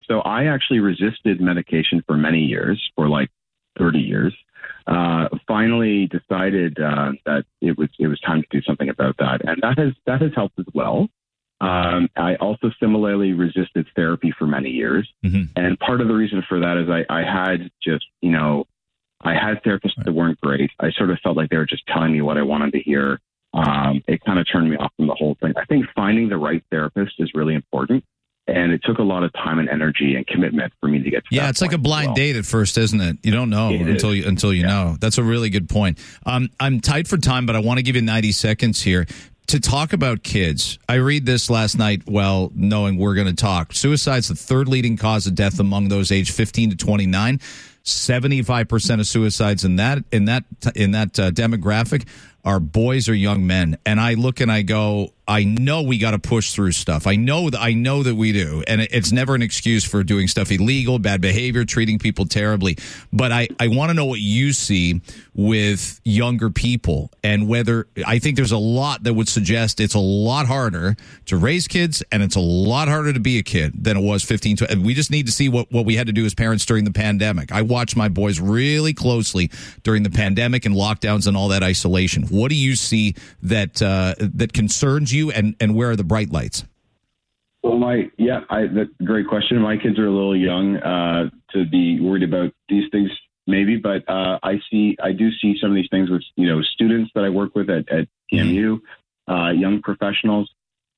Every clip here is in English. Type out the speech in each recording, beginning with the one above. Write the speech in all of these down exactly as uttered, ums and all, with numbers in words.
So I actually resisted medication for many years, for like thirty years. Uh, finally decided uh, that it was it was time to do something about that, and that has that has helped as well. Um, I also similarly resisted therapy for many years, mm-hmm. and part of the reason for that is I, I had just you know I had therapists right. that weren't great. I sort of felt like they were just telling me what I wanted to hear. Um, it kind of turned me off from the whole thing. I think finding the right therapist is really important. And it took a lot of time and energy and commitment for me to get to yeah, that it's like a blind well. date at first, isn't it? You don't know it until is. you until you yeah. know. That's a really good point. Um, I'm tight for time, but I want to give you ninety seconds here to talk about kids. I read this last night while knowing we're going to talk. Suicide's the third leading cause of death among those aged fifteen to twenty-nine. seventy-five percent of suicides in that in that in that uh, demographic are boys or young men. And I look and I go, I know we got to push through stuff. I know that I know that we do. And it's never an excuse for doing stuff illegal, bad behavior, treating people terribly. But I, I want to know what you see with younger people and whether I think there's a lot that would suggest it's a lot harder to raise kids and it's a lot harder to be a kid than it was fifteen. twenty. We just need to see what, what we had to do as parents during the pandemic. I watched my boys really closely during the pandemic and lockdowns and all that isolation. What do you see that uh, that concerns you? And, and where are the bright lights? Well, my yeah, I, that's a great question. My kids are a little young uh, to be worried about these things, maybe, but uh, I see, I do see some of these things with you know students that I work with at, at T M U, mm-hmm. uh, young professionals.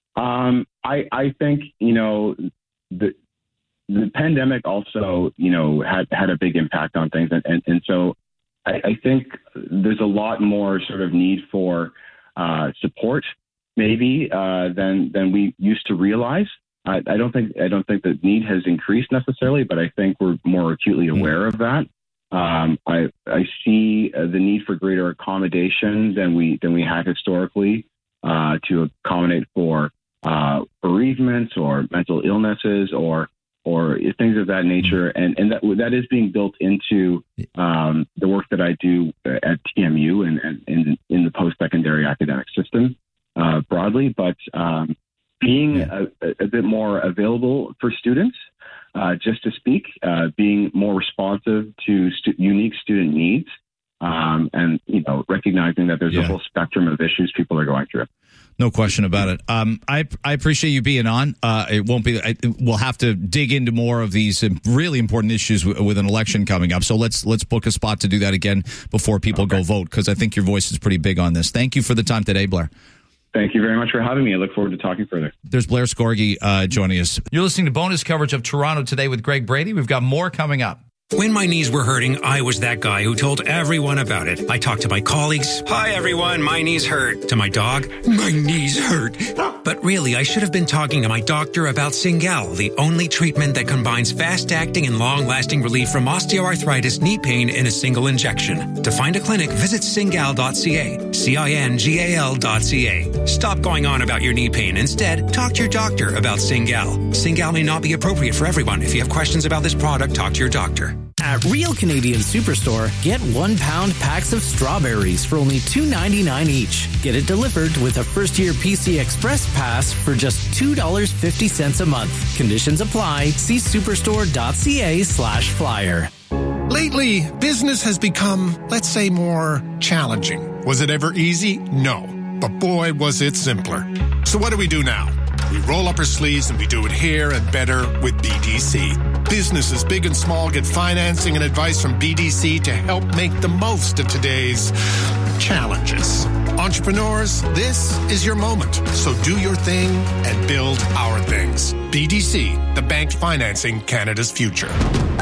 Um, I I think you know the the pandemic also you know had had a big impact on things, and and, and so I, I think there's a lot more sort of need for uh, support. Maybe uh, than than we used to realize. I, I don't think I don't think the need has increased necessarily, but I think we're more acutely aware of that. Um, I I see uh, the need for greater accommodation than we than we had historically uh, to accommodate for uh, bereavements or mental illnesses or or things of that nature, and and that that is being built into um, the work that I do at T M U and, and in in the post-secondary academic system. Uh, broadly, but um, being yeah. a, a bit more available for students, uh, just to speak, uh, being more responsive to stu- unique student needs, um, and you know, recognizing that there's yeah. a whole spectrum of issues people are going through. No question about it. Um, I I appreciate you being on. Uh, it won't be. I, we'll have to dig into more of these really important issues w- with an election coming up. So let's let's book a spot to do that again before people okay. go vote, because I think your voice is pretty big on this. Thank you for the time today, Blair. Thank you very much for having me. I look forward to talking further. There's Blair Scorgi uh, joining us. You're listening to bonus coverage of Toronto Today with Greg Brady. We've got more coming up. When my knees were hurting, I was that guy who told everyone about it. I talked to my colleagues. Hi, everyone. My knees hurt. To my dog. My knees hurt. But really, I should have been talking to my doctor about Cingal, the only treatment that combines fast-acting and long-lasting relief from osteoarthritis knee pain in a single injection. To find a clinic, visit cingal dot c a. C I N G A L dot C A. Stop going on about your knee pain. Instead, talk to your doctor about Cingal. Cingal may not be appropriate for everyone. If you have questions about this product, talk to your doctor. At Real Canadian Superstore, get one pound packs of strawberries for only two ninety-nine each. Get it delivered with a first-year P C Express pass for just two dollars and fifty cents a month. Conditions apply. See superstore dot c a slash flyer. Lately, business has become, let's say, more challenging. Was it ever easy? No. But boy, was it simpler. So what do we do now? We roll up our sleeves and we do it here and better with B D C. Businesses big and small get financing and advice from B D C to help make the most of today's challenges. Entrepreneurs, this is your moment. So do your thing and build our things. B D C, the bank financing Canada's future.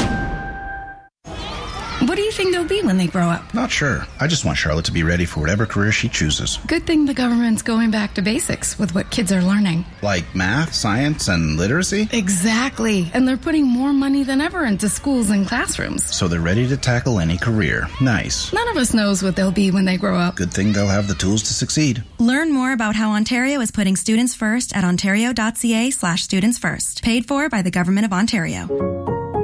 What do you think they'll be when they grow up? Not sure. I just want Charlotte to be ready for whatever career she chooses. Good thing the government's going back to basics with what kids are learning. Like math, science, and literacy? Exactly. And they're putting more money than ever into schools and classrooms. So they're ready to tackle any career. Nice. None of us knows what they'll be when they grow up. Good thing they'll have the tools to succeed. Learn more about how Ontario is putting students first at ontario dot c a slash students first. Paid for by the Government of Ontario.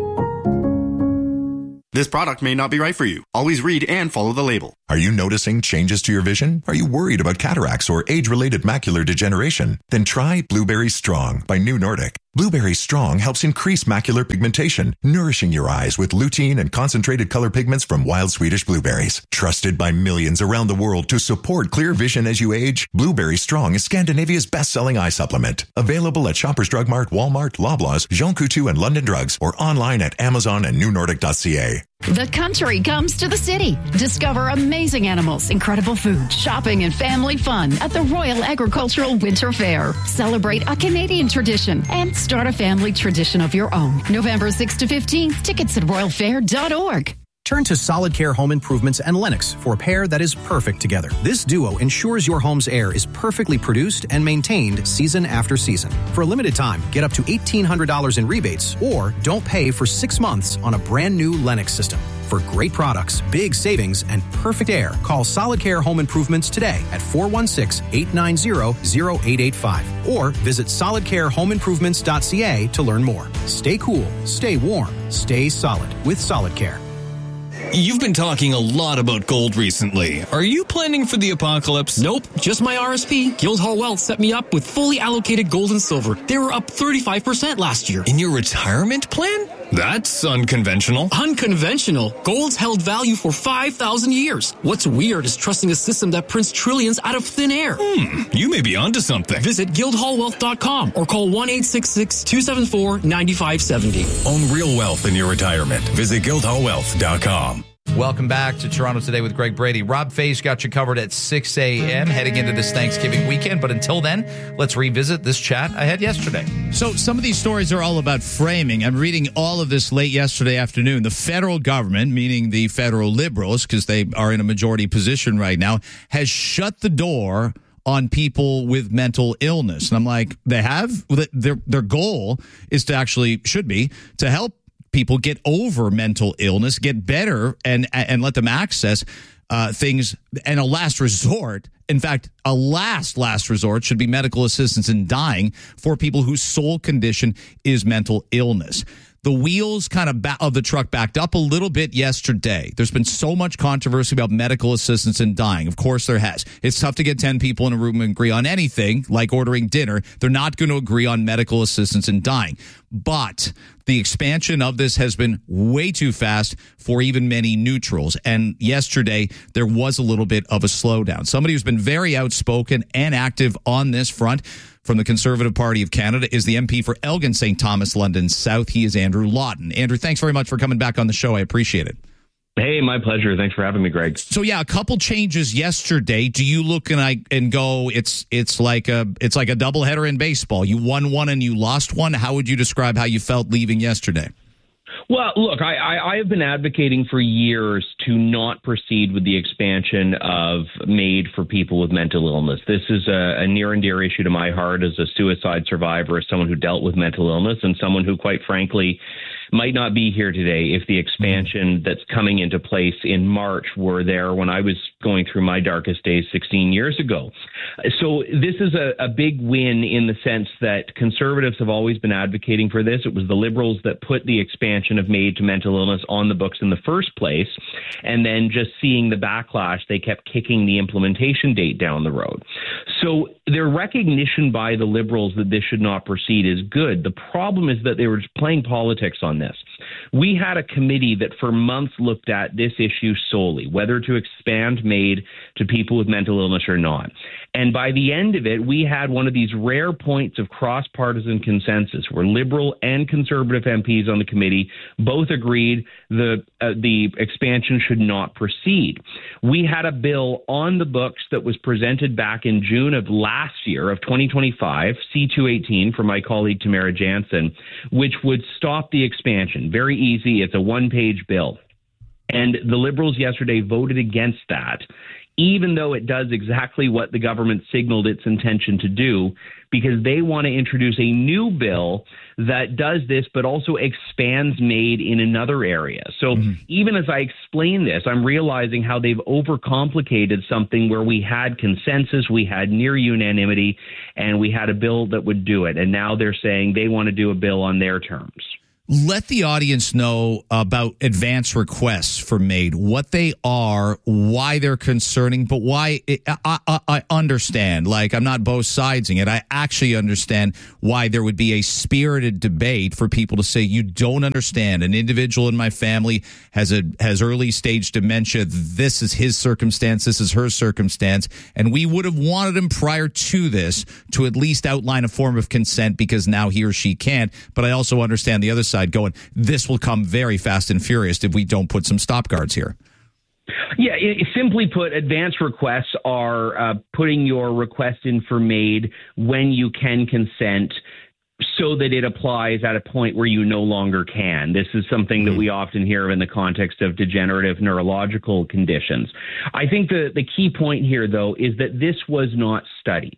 This product may not be right for you. Always read and follow the label. Are you noticing changes to your vision? Are you worried about cataracts or age-related macular degeneration? Then try Blueberry Strong by New Nordic. Blueberry Strong helps increase macular pigmentation, nourishing your eyes with lutein and concentrated color pigments from wild Swedish blueberries. Trusted by millions around the world to support clear vision as you age, Blueberry Strong is Scandinavia's best-selling eye supplement. Available at Shoppers Drug Mart, Walmart, Loblaws, Jean Coutu, and London Drugs, or online at Amazon and new nordic dot c a. The country comes to the city. Discover amazing animals, incredible food, shopping, and family fun at the Royal Agricultural Winter Fair. Celebrate a Canadian tradition and start a family tradition of your own. November sixth to fifteenth. Tickets at royal fair dot org. Turn to Solid Care Home Improvements and Lennox for a pair that is perfect together. This duo ensures your home's air is perfectly produced and maintained season after season. For a limited time, get up to eighteen hundred dollars in rebates or don't pay for six months on a brand new Lennox system. For great products, big savings, and perfect air, call Solid Care Home Improvements today at four one six, eight nine zero, zero eight eight five or visit solid care home improvements dot c a to learn more. Stay cool, stay warm, stay solid with Solid Care. You've been talking a lot about gold recently. Are you planning for the apocalypse? Nope, just my R S P. Guildhall Wealth set me up with fully allocated gold and silver. They were up thirty-five percent last year. In your retirement plan? That's unconventional. Unconventional? Gold's held value for five thousand years. What's weird is trusting a system that prints trillions out of thin air. Hmm, you may be onto something. Visit guildhall wealth dot com or call one eight six six, two seven four, nine five seven zero. Own real wealth in your retirement. Visit guildhall wealth dot com. Welcome back to Toronto Today with Greg Brady. Rob Faze got you covered at six a.m. heading into this Thanksgiving weekend. But until then, let's revisit this chat I had yesterday. So some of these stories are all about framing. I'm reading all of this late yesterday afternoon. The federal government, meaning the federal Liberals, because they are in a majority position right now, has shut the door on people with mental illness. And I'm like, they have? Their, their goal is to actually, should be, to help people get over mental illness, get better, and and let them access uh, things. And a last resort, in fact, a last, last resort should be medical assistance in dying for people whose sole condition is mental illness. The wheels kind of ba- of the truck backed up a little bit yesterday. There's been so much controversy about medical assistance in dying. Of course there has. It's tough to get ten people in a room and agree on anything, like ordering dinner. They're not going to agree on medical assistance in dying. But the expansion of this has been way too fast for even many neutrals. And yesterday, there was a little bit of a slowdown. Somebody who's been very outspoken and active on this front from the Conservative Party of Canada is the M P for Elgin Saint Thomas, London South. He is Andrew Lawton. Andrew, thanks very much for coming back on the show. I appreciate it. Hey, my pleasure. Thanks for having me, Greg. So yeah, a couple changes yesterday. Do you look and I and go, it's it's like a it's like a doubleheader in baseball. You won one and you lost one. How would you describe how you felt leaving yesterday? Well, look, I, I, I have been advocating for years to not proceed with the expansion of MAID for people with mental illness. This is a, a near and dear issue to my heart as a suicide survivor, as someone who dealt with mental illness, and someone who, quite frankly, might not be here today if the expansion that's coming into place in March were there when I was going through my darkest days sixteen years ago. So this is a, a big win in the sense that Conservatives have always been advocating for this. It was the Liberals that put the expansion of MAID to mental illness on the books in the first place. And then just seeing the backlash, they kept kicking the implementation date down the road. So their recognition by the Liberals that this should not proceed is good. The problem is that they were just playing politics on this. We had a committee that for months looked at this issue solely, whether to expand MAID to people with mental illness or not. And by the end of it, we had one of these rare points of cross-partisan consensus where Liberal and Conservative M Ps on the committee both agreed the uh, the expansion should not proceed. We had a bill on the books that was presented back in June of last year, of twenty twenty-five, C two eighteen, from my colleague Tamara Jansen, which would stop the expansion. Very easy. It's a one-page bill. And the Liberals yesterday voted against that, even though it does exactly what the government signaled its intention to do, because they want to introduce a new bill that does this, but also expands MAID in another area. So mm-hmm. even as I explain this, I'm realizing how they've overcomplicated something where we had consensus, we had near unanimity, and we had a bill that would do it. And now they're saying they want to do a bill on their terms. Let the audience know about advance requests for MAID, what they are, why they're concerning, but why it, I, I, I understand. Like, I'm not both sidesing it. I actually understand why there would be a spirited debate for people to say, you don't understand. An individual in my family has a has early stage dementia. This is his circumstance. This is her circumstance. And we would have wanted him prior to this to at least outline a form of consent because now he or she can't. But I also understand the other side going, this will come very fast and furious if we don't put some stop guards here. Yeah, it, simply put, advance requests are uh, putting your request in for MAID when you can consent so that it applies at a point where you no longer can. This is something mm-hmm. that we often hear in the context of degenerative neurological conditions. I think the, the key point here, though, is that this was not studied.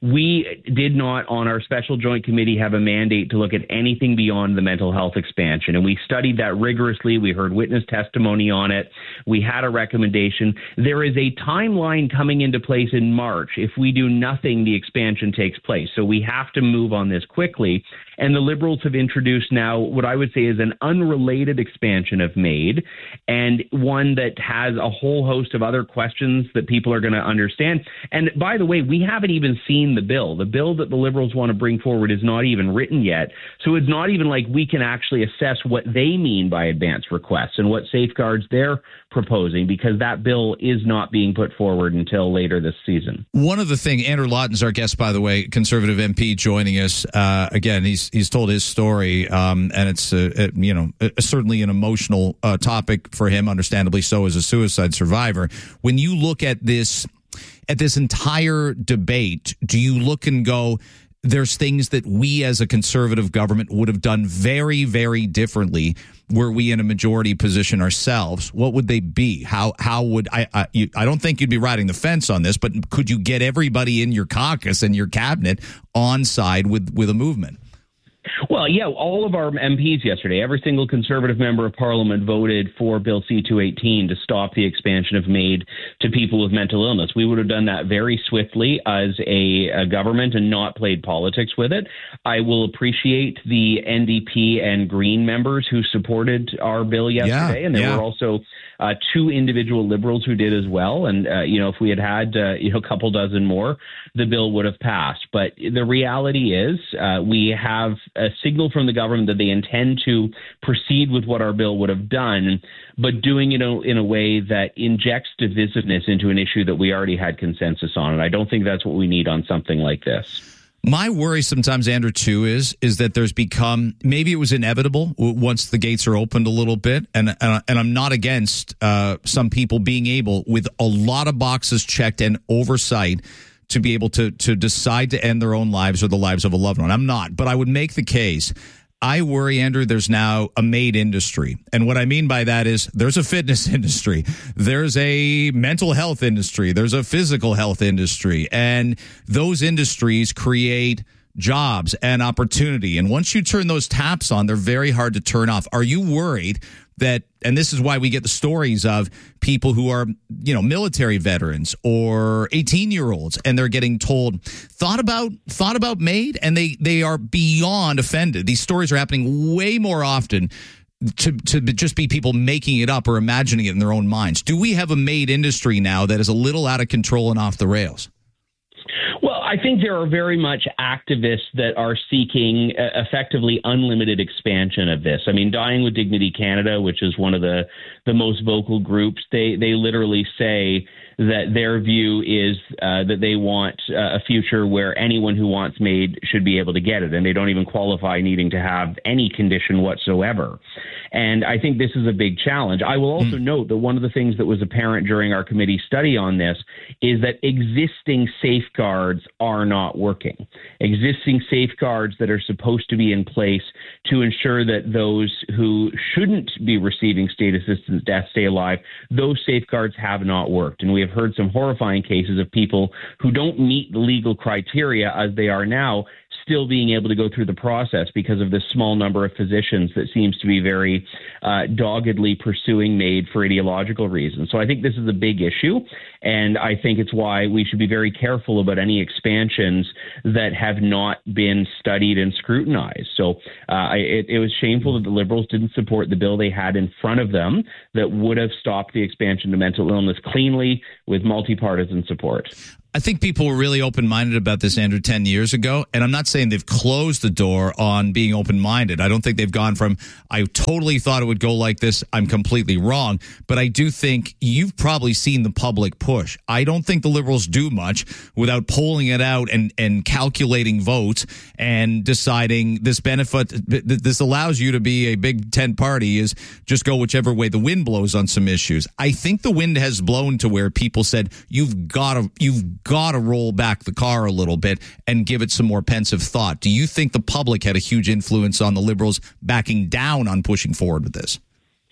We did not, on our special joint committee, have a mandate to look at anything beyond the mental health expansion. And we studied that rigorously. We heard witness testimony on it. We had a recommendation. There is a timeline coming into place in March. If we do nothing, the expansion takes place. So we have to move on this quickly. And the Liberals have introduced now what I would say is an unrelated expansion of MAID, and one that has a whole host of other questions that people are going to understand. And by the way, we haven't even seen the bill. The bill that the Liberals want to bring forward is not even written yet. So it's not even like we can actually assess what they mean by advance requests and what safeguards they're proposing, because that bill is not being put forward until later this season. One of the things, Andrew Lawton's our guest, by the way, Conservative M P joining us. Uh, again, he's he's told his story, um, and it's uh, uh, you know uh, certainly an emotional uh, topic for him, understandably so, as a suicide survivor. When you look at this at this entire debate, do you look and go, there's things that we as a conservative government would have done very, very differently were we in a majority position ourselves? What would they be? How how would I I, you, I don't think you'd be riding the fence on this, but could you get everybody in your caucus and your cabinet on side with with a movement? Well, yeah, all of our M Ps yesterday, every single Conservative member of Parliament voted for Bill C two eighteen to stop the expansion of MAID to people with mental illness. We would have done that very swiftly as a, a government and not played politics with it. I will appreciate the N D P and Green members who supported our bill yesterday, yeah, and there yeah. were also uh, two individual Liberals who did as well. And, uh, you know, if we had had, uh, you know, a couple dozen more, the bill would have passed. But the reality is uh, we have a signal from the government that they intend to proceed with what our bill would have done, but doing it in a, in a way that injects divisiveness into an issue that we already had consensus on. And I don't think that's what we need on something like this. My worry sometimes, Andrew, too, is is that there's become, maybe it was inevitable once the gates are opened a little bit, and and, and I'm not against uh, some people being able, with a lot of boxes checked and oversight, to be able to to decide to end their own lives or the lives of a loved one. I'm not, but I would make the case. I worry, Andrew, there's now a MAID industry. And what I mean by that is there's a fitness industry. There's a mental health industry. There's a physical health industry. And those industries create jobs and opportunity. And once you turn those taps on, they're very hard to turn off. Are you worried that, and this is why we get the stories of people who are, you know, military veterans or eighteen year olds, and they're getting told, thought about, thought about MAID, and they, they are beyond offended. These stories are happening way more often to, to just be people making it up or imagining it in their own minds. Do we have a MAID industry now that is a little out of control and off the rails? Well, I think there are very much activists that are seeking uh, effectively unlimited expansion of this. I mean, Dying with Dignity Canada, which is one of the, the most vocal groups, they, they literally say that their view is uh, that they want uh, a future where anyone who wants MAID should be able to get it, and they don't even qualify needing to have any condition whatsoever. And I think this is a big challenge. I will also mm. note that one of the things that was apparent during our committee study on this is that existing safeguards are not working. Existing safeguards that are supposed to be in place to ensure that those who shouldn't be receiving state assistance death stay alive, those safeguards have not worked. And we have heard some horrifying cases of people who don't meet the legal criteria as they are now still being able to go through the process because of this small number of physicians that seems to be very uh, doggedly pursuing MAID for ideological reasons. So I think this is a big issue, and I think it's why we should be very careful about any expansions that have not been studied and scrutinized. So uh, it, it was shameful that the Liberals didn't support the bill they had in front of them that would have stopped the expansion to mental illness cleanly with multi-partisan support. I think people were really open-minded about this, Andrew, ten years ago. And I'm not saying they've closed the door on being open-minded. I don't think they've gone from, I totally thought it would go like this, I'm completely wrong. But I do think you've probably seen the public push. I don't think the Liberals do much without polling it out and, and calculating votes and deciding this benefit, this allows you to be a big tent party, is just go whichever way the wind blows on some issues. I think the wind has blown to where people said, you've got to, you've got to roll back the car a little bit and give it some more pensive thought. Do you think the public had a huge influence on the Liberals backing down on pushing forward with this?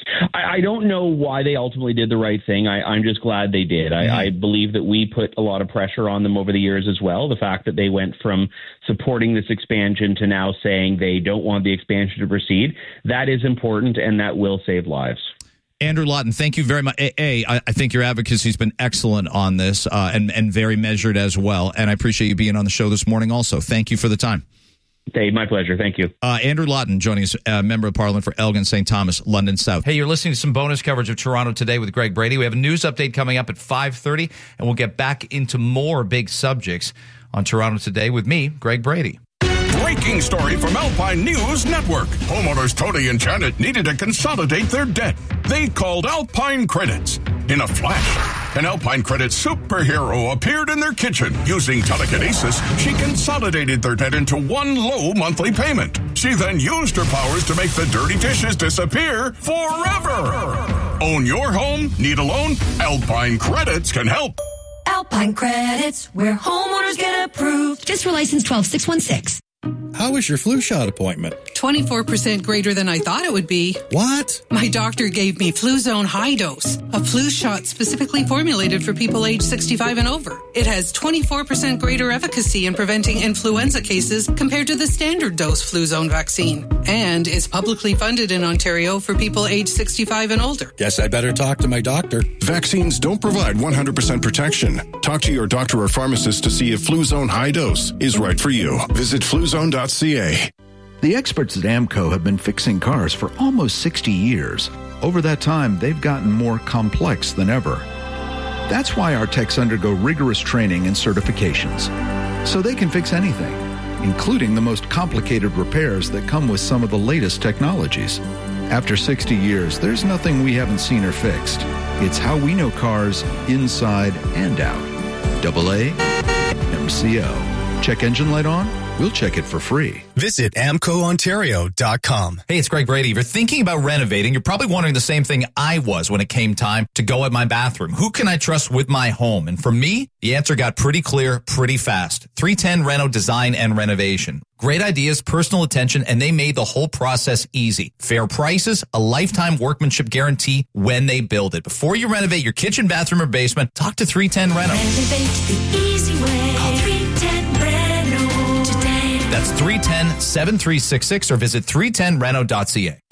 I, I don't know why they ultimately did the right thing. I, I'm just glad they did. I, I believe that we put a lot of pressure on them over the years as well. The fact that they went from supporting this expansion to now saying they don't want the expansion to proceed, that is important, and that will save lives. Andrew Lawton, thank you very much. A, A I, I think your advocacy has been excellent on this uh, and, and very measured as well. And I appreciate you being on the show this morning also. Thank you for the time. Hey, my pleasure. Thank you. Uh, Andrew Lawton joining us, uh, Member of Parliament for Elgin, Saint Thomas, London South. Hey, you're listening to some bonus coverage of Toronto Today with Greg Brady. We have a news update coming up at five thirty, and we'll get back into more big subjects on Toronto Today with me, Greg Brady. Breaking story from Alpine News Network. Homeowners Tony and Janet needed to consolidate their debt. They called Alpine Credits. In a flash, an Alpine Credits superhero appeared in their kitchen. Using telekinesis, she consolidated their debt into one low monthly payment. She then used her powers to make the dirty dishes disappear forever. Own your home? Need a loan? Alpine Credits can help. Alpine Credits, where homeowners get approved. Just for license twelve six one six. How was your flu shot appointment? twenty-four percent greater than I thought it would be. What? My doctor gave me Fluzone High Dose, a flu shot specifically formulated for people age sixty-five and over. It has twenty-four percent greater efficacy in preventing influenza cases compared to the standard dose Fluzone vaccine, and is publicly funded in Ontario for people age sixty-five and older. Guess I better talk to my doctor. Vaccines don't provide one hundred percent protection. Talk to your doctor or pharmacist to see if Fluzone High Dose is right for you. Visit fluzone dot c a. The experts at AMCO have been fixing cars for almost sixty years. Over that time, they've gotten more complex than ever. That's why our techs undergo rigorous training and certifications, so they can fix anything, including the most complicated repairs that come with some of the latest technologies. After sixty years, there's nothing we haven't seen or fixed. It's how we know cars inside and out. Double A, M C O. Check engine light on? We'll check it for free. Visit amco ontario dot com. Hey, it's Greg Brady. If you're thinking about renovating, you're probably wondering the same thing I was when it came time to go at my bathroom. Who can I trust with my home? And for me, the answer got pretty clear pretty fast. three ten Reno Design and Renovation. Great ideas, personal attention, and they made the whole process easy. Fair prices, a lifetime workmanship guarantee when they build it. Before you renovate your kitchen, bathroom, or basement, talk to three ten Reno. Renovate the easy way. Call three ten Reno today. That's three one zero, seven three six six or visit three ten reno dot c a.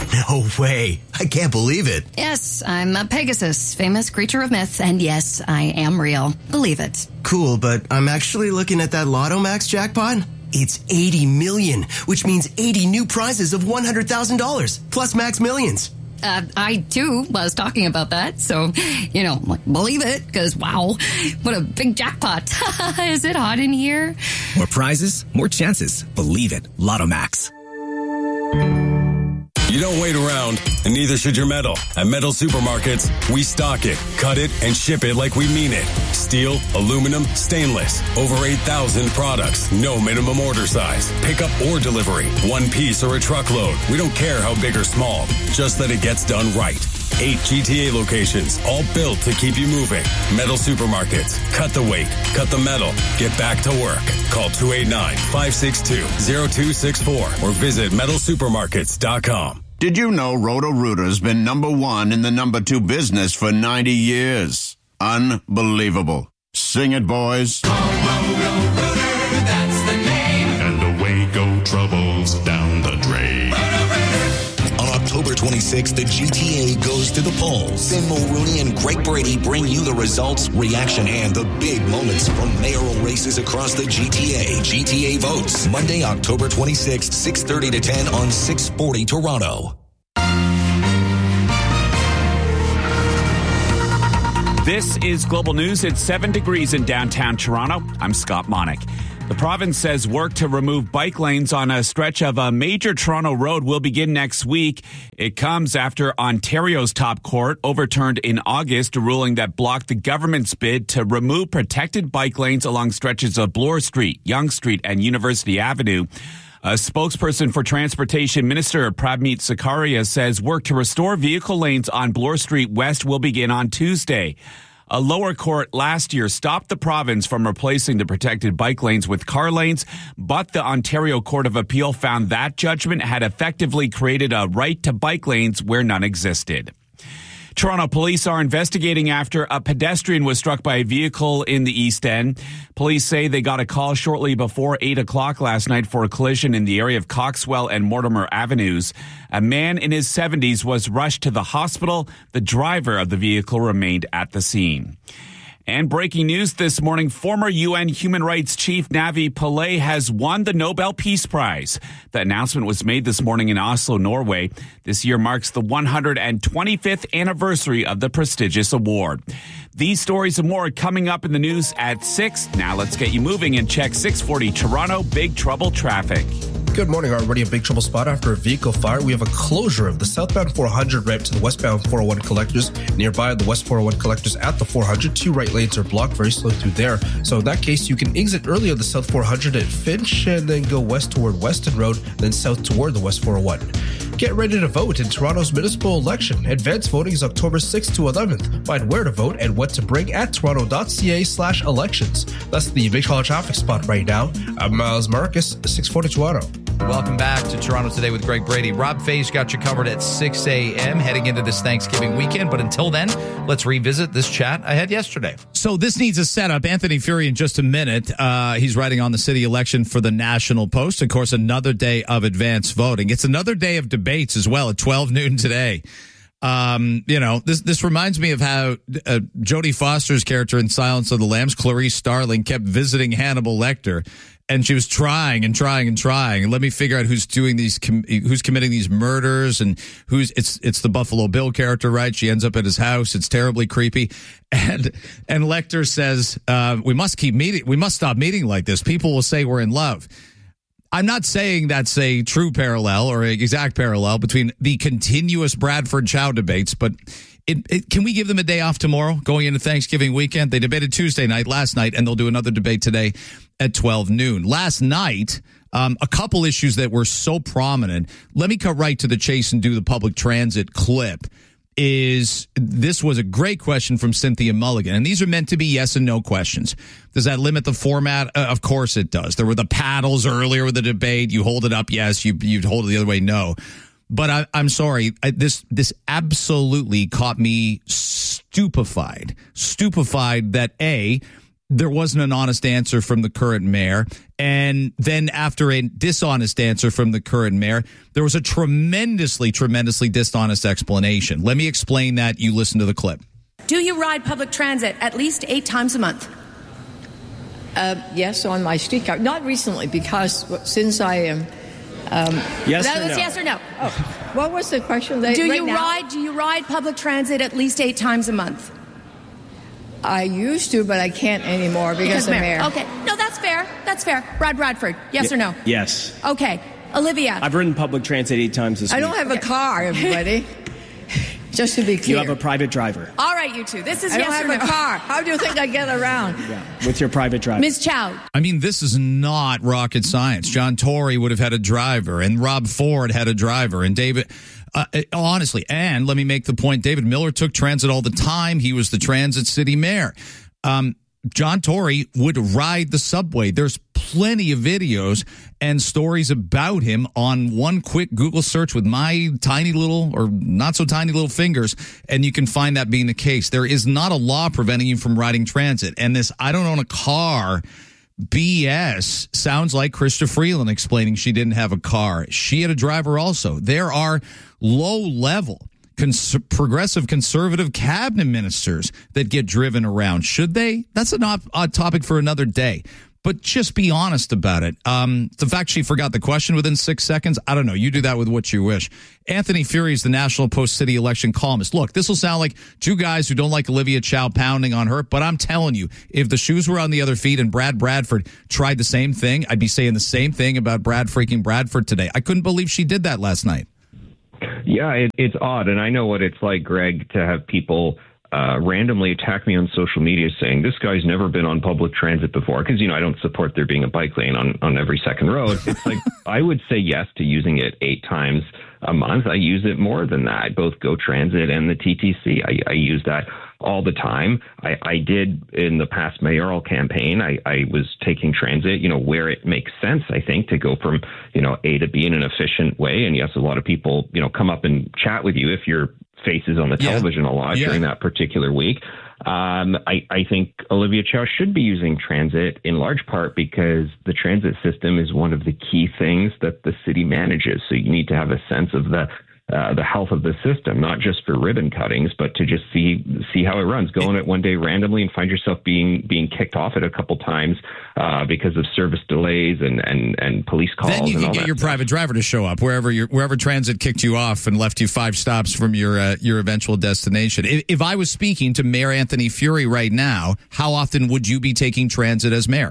No way. I can't believe it. Yes, I'm a Pegasus, famous creature of myth, and yes, I am real. Believe it. Cool, but I'm actually looking at that Lotto Max jackpot. It's eighty million, which means eighty new prizes of one hundred thousand dollars, plus Max Millions. Uh, I, too, was talking about that, so, you know, like, believe it, because, wow, what a big jackpot. Is it hot in here? More prizes, more chances. Believe it. Lotto Max. You don't wait around, and neither should your metal. At Metal Supermarkets, we stock it, cut it, and ship it like we mean it. Steel, aluminum, stainless. Over eight thousand products. No minimum order size. Pickup or delivery. One piece or a truckload. We don't care how big or small. Just that it gets done right. Eight G T A locations, all built to keep you moving. Metal Supermarkets. Cut the weight. Cut the metal. Get back to work. Call two eight nine, five six two, zero two six four or visit metal supermarkets dot com. Did you know Roto-Rooter's been number one in the number two business for ninety years? Unbelievable. Sing it, boys. Roto-Rooter, that's the name. And troubles down the drain. On October twenty-sixth, the G T A goes to the polls. Ben Mulrooney and Greg Brady bring you the results, reaction, and the big moments from mayoral races across the G T A. G T A votes Monday, October twenty-sixth, six thirty to ten on six forty Toronto. This is Global News. It's seven degrees in downtown Toronto. I'm Scott Monick. The province says work to remove bike lanes on a stretch of a major Toronto road will begin next week. It comes after Ontario's top court overturned in August a ruling that blocked the government's bid to remove protected bike lanes along stretches of Bloor Street, Yonge Street, and University Avenue. A spokesperson for Transportation Minister Pravmeet Sakaria says work to restore vehicle lanes on Bloor Street West will begin on Tuesday. A lower court last year stopped the province from replacing the protected bike lanes with car lanes, but the Ontario Court of Appeal found that judgment had effectively created a right to bike lanes where none existed. Toronto police are investigating after a pedestrian was struck by a vehicle in the East End. Police say they got a call shortly before eight o'clock last night for a collision in the area of Coxwell and Mortimer Avenues. A man in his seventies was rushed to the hospital. The driver of the vehicle remained at the scene. And breaking news this morning, former U N Human Rights Chief Navi Pillay has won the Nobel Peace Prize. The announcement was made this morning in Oslo, Norway. This year marks the one hundred twenty-fifth anniversary of the prestigious award. These stories and more are coming up in the news at six. Now let's get you moving and check six forty Toronto Big Trouble traffic. Good morning. Already a big trouble spot after a vehicle fire. We have a closure of the southbound four hundred ramp to the westbound four oh one collectors. Nearby the west four oh one collectors at the four hundred. Two right lanes are blocked, very slow through there. So in that case, you can exit early on the south four hundred at Finch and then go west toward Weston Road, then south toward the west four oh one. Get ready to vote in Toronto's municipal election. Advanced voting is October sixth to eleventh. Find where to vote and what to bring at toronto.ca slash elections. That's the Big Trouble traffic spot right now. I'm Miles Marcus, six forty Toronto. Welcome back to Toronto Today with Greg Brady. Rob Fay's got you covered at six a.m. heading into this Thanksgiving weekend. But until then, let's revisit this chat I had yesterday. So this needs a setup. Anthony Fury in just a minute. Uh, he's writing on the city election for the National Post. Of course, another day of advance voting. It's another day of debates as well at twelve noon today. Um, you know, this this reminds me of how uh, Jodie Foster's character in Silence of the Lambs, Clarice Starling, kept visiting Hannibal Lecter. And she was trying and trying and trying. And let me figure out who's doing these, com- who's committing these murders, and who's it's it's the Buffalo Bill character, right? She ends up at his house. It's terribly creepy. And and Lecter says, uh, "We must keep meeting. We must stop meeting like this. People will say we're in love." I'm not saying that's a true parallel or an exact parallel between the continuous Bradford Chow debates, but it, it, can we give them a day off tomorrow going into Thanksgiving weekend? They debated Tuesday night, last night, and they'll do another debate today at twelve noon. Last night, um, a couple issues that were so prominent. Let me cut right to the chase and do the public transit clip. Is this was a great question from Cynthia Mulligan, and these are meant to be yes and no questions. Does that limit the format? Uh, of course it does. There were the paddles earlier with the debate. You hold it up, yes. You you hold it the other way, no. But I, I'm sorry. I, this this absolutely caught me stupefied, stupefied that A, there wasn't an honest answer from the current mayor. And then after a dishonest answer from the current mayor, there was a tremendously, tremendously dishonest explanation. Let me explain that. You listen to the clip. Do you ride public transit at least eight times a month? Uh, yes, on my streetcar. Not recently, because since I am... Um, yes that was no? yes or no. Oh, what was the question? They, do right you now? ride? Do you ride public transit at least eight times a month? I used to, but I can't anymore because, because of mayor. mayor. Okay, no, that's fair. That's fair. Brad Bradford, yes y- or no? Yes. Okay, Olivia. I've ridden public transit eight times this I week. I don't have okay. a car, everybody. Just to be clear. You have a private driver. All right, you two. This is I yes don't or have no. a car. How do you think I get around? Yeah, with your private driver. Miz Chow. I mean, this is not rocket science. John Tory would have had a driver, and Rob Ford had a driver, and David... Uh, honestly, and let me make the point, David Miller took transit all the time. He was the transit city mayor. Um, John Tory would ride the subway. There's plenty of videos and stories about him on one quick Google search with my tiny little or not so tiny little fingers, and you can find that being the case. There is not a law preventing you from riding transit. And this I don't own a car B S sounds like Chrystia Freeland explaining she didn't have a car. She had a driver also. There are low-level cons- progressive conservative cabinet ministers that get driven around. Should they? That's an op- odd topic for another day. But just be honest about it. Um, the fact she forgot the question within six seconds, I don't know. You do that with what you wish. Anthony Furey is the National Post city election columnist. Look, this will sound like two guys who don't like Olivia Chow pounding on her, but I'm telling you, if the shoes were on the other feet and Brad Bradford tried the same thing, I'd be saying the same thing about Brad freaking Bradford today. I couldn't believe she did that last night. Yeah, it, it's odd, and I know what it's like, Greg, to have people Uh, randomly attack me on social media saying this guy's never been on public transit before, because, you know, I don't support there being a bike lane on, on every second road. It's like I would say yes to using it eight times a month. I use it more than that, both Go Transit and the T T C. I, I use that all the time. I, I did in the past mayoral campaign. I, I was taking transit, you know, where it makes sense, I think, to go from, you know, A to B in an efficient way. And yes, a lot of people, you know, come up and chat with you if you're faces on the television yeah. a lot yeah. during that particular week. Um, I, I think Olivia Chow should be using transit in large part because the transit system is one of the key things that the city manages. So you need to have a sense of the uh, the health of the system, not just for ribbon cuttings, but to just see see how it runs. Go on it one day randomly and find yourself being being kicked off it a couple times uh, because of service delays and, and, and police calls. Then you and can all get that your stuff. private driver to show up wherever your wherever transit kicked you off and left you five stops from your uh, your eventual destination. If, if I was speaking to Mayor Anthony Furey right now, how often would you be taking transit as mayor?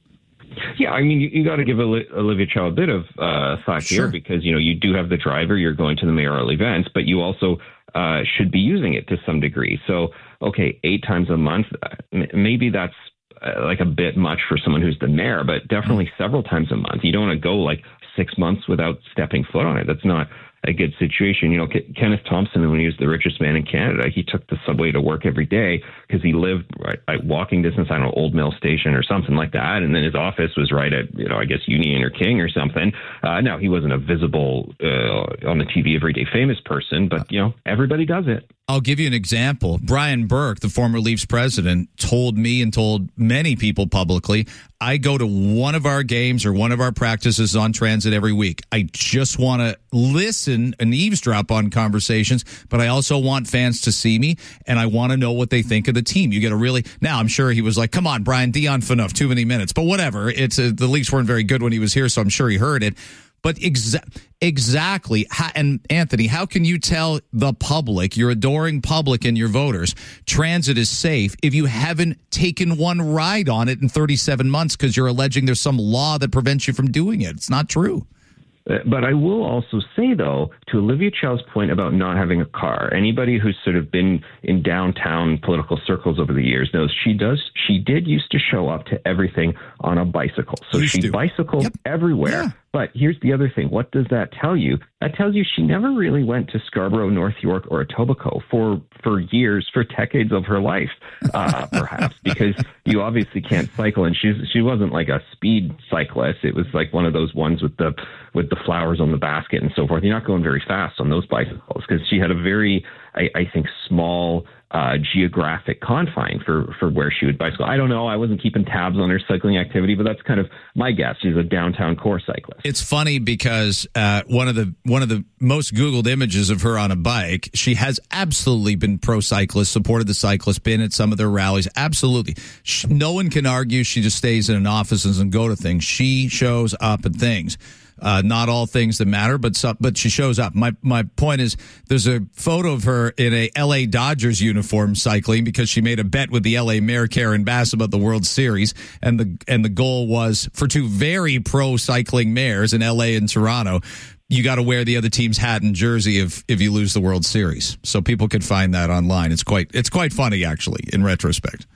Yeah, I mean, you, you got to give Olivia Chow a bit of uh, thought Sure. here because, you know, you do have the driver, you're going to the mayoral events, but you also uh, should be using it to some degree. So, okay, eight times a month, uh, m- maybe that's uh, like a bit much for someone who's the mayor, but definitely several times a month. You don't want to go like six months without stepping foot on it. That's not a good situation. You know, K- Kenneth Thompson, when he was the richest man in Canada, he took the subway to work every day because he lived right at walking distance, I don't know, Old Mill Station or something like that. And then his office was right at, you know, I guess Union or King or something. Uh, now, he wasn't a visible uh, on the T V everyday famous person, but, you know, everybody does it. I'll give you an example. Brian Burke, the former Leafs president, told me and told many people publicly, I go to one of our games or one of our practices on transit every week. I just want to listen and eavesdrop on conversations, but I also want fans to see me, and I want to know what they think of the team. You get a really... Now, I'm sure he was like, come on, Brian, Dion Phaneuf, too many minutes. But whatever. It's uh, the Leafs weren't very good when he was here, so I'm sure he heard it. But exa- exactly, how, and Anthony, how can you tell the public, your adoring public and your voters, transit is safe if you haven't taken one ride on it in thirty-seven months because you're alleging there's some law that prevents you from doing it? It's not true. But I will also say, though, to Olivia Chow's point about not having a car, anybody who's sort of been in downtown political circles over the years knows she does. She did used to show up to everything on a bicycle. So Used she to. bicycled Yep. everywhere. Yeah. But here's the other thing. What does that tell you? That tells you she never really went to Scarborough, North York, or Etobicoke for, for years, for decades of her life, uh, perhaps, because you obviously can't cycle. And she's, she wasn't like a speed cyclist. It was like one of those ones with the with the flowers on the basket and so forth. You're not going very fast on those bicycles because she had a very, I, I think, small uh, geographic confine for, for where she would bicycle. I don't know. I wasn't keeping tabs on her cycling activity, but that's kind of my guess. She's a downtown core cyclist. It's funny because uh, one of the one of the most Googled images of her on a bike, she has absolutely been pro cyclist, supported the cyclist, been at some of their rallies. Absolutely. She, no one can argue she just stays in an office and doesn't go to things. She shows up at things. Uh, not all things that matter, but some, but she shows up. My my point is, there's a photo of her in a L A Dodgers uniform cycling because she made a bet with the L A Mayor Karen Bass about the World Series, and the and the goal was for two very pro cycling mayors in L A and Toronto. You got to wear the other team's hat and jersey if if you lose the World Series. So people could find that online. It's quite it's quite funny actually in retrospect.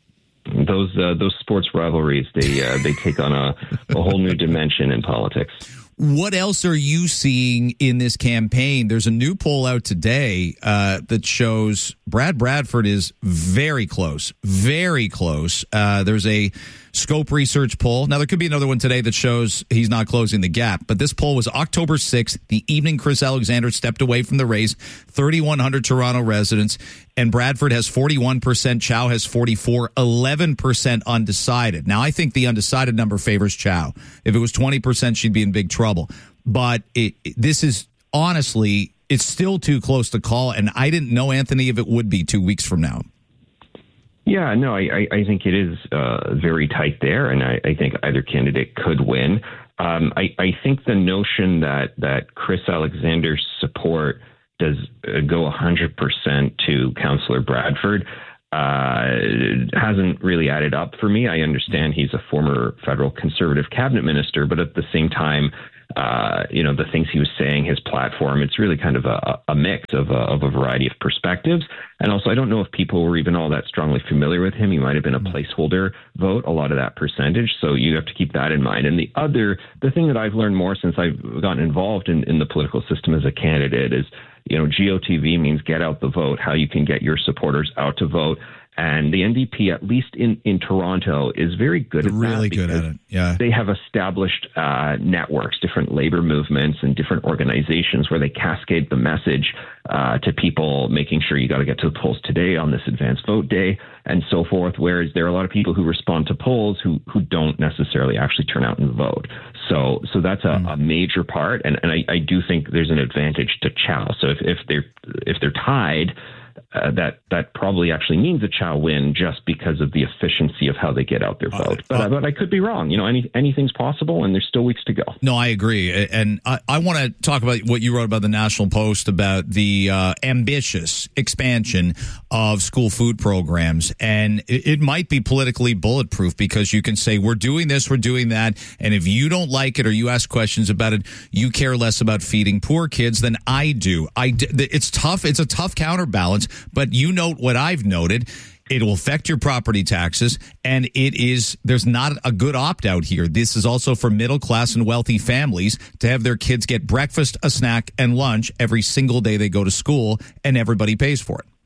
Those uh, those sports rivalries, they uh, they take on a, a whole new dimension in politics. What else are you seeing in this campaign? There's a new poll out today uh, that shows Brad Bradford is very close, very close. Uh, there's a Scope Research poll. Now, there could be another one today that shows he's not closing the gap. But this poll was October sixth, the evening Chris Alexander stepped away from the race, thirty-one hundred Toronto residents. and Bradford has forty-one percent, Chow has forty-four, eleven percent undecided. Now, I think the undecided number favors Chow. If it was twenty percent, she'd be in big trouble. But it, it, this is honestly, it's still too close to call, and I didn't know, Anthony, if it would be two weeks from now. Yeah, no, I, I think it is uh, very tight there, and I, I think either candidate could win. Um, I, I think the notion that, that Chris Alexander's support does uh, go one hundred percent to Councillor Bradford uh, hasn't really added up for me. I understand he's a former federal Conservative cabinet minister, but at the same time, Uh, you know, the things he was saying, his platform, it's really kind of a, a mix of a, of a variety of perspectives. And also, I don't know if people were even all that strongly familiar with him. He might have been a placeholder vote, a lot of that percentage. So you have to keep that in mind. And the other, the thing that I've learned more since I've gotten involved in, in the political system as a candidate is, you know, G O T V means get out the vote, how you can get your supporters out to vote. And the N D P, at least in, in Toronto, is very good They're at that. Really good at it, yeah. They have established uh, networks, different labor movements and different organizations where they cascade the message uh, to people, making sure you got to get to the polls today on this advanced vote day and so forth, whereas there are a lot of people who respond to polls who, who don't necessarily actually turn out and vote. So so that's a, mm. a major part, and, and I, I do think there's an advantage to Chow. So if, if they're if they're tied, Uh, that that probably actually means a Chow win just because of the efficiency of how they get out their vote. Uh, but, uh, but I could be wrong. You know, any, anything's possible, and there's still weeks to go. No, I agree. And I, I want to talk about what you wrote about the National Post about the uh, ambitious expansion of school food programs. And it, it might be politically bulletproof because you can say, we're doing this, we're doing that. And if you don't like it or you ask questions about it, you care less about feeding poor kids than I do. I, it's tough. It's a tough counterbalance. But you note what I've noted. It will affect your property taxes, and it is there's not a good opt-out here. This is also for middle-class and wealthy families to have their kids get breakfast, a snack, and lunch every single day they go to school, and everybody pays for it.